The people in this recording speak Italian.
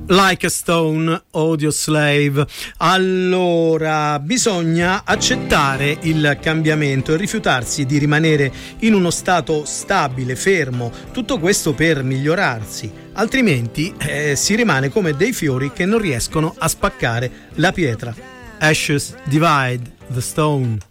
Like a Stone, Audioslave. Allora, bisogna accettare il cambiamento e rifiutarsi di rimanere in uno stato stabile, fermo, tutto questo per migliorarsi, altrimenti si rimane come dei fiori che non riescono a spaccare la pietra. Ashes divide the stone.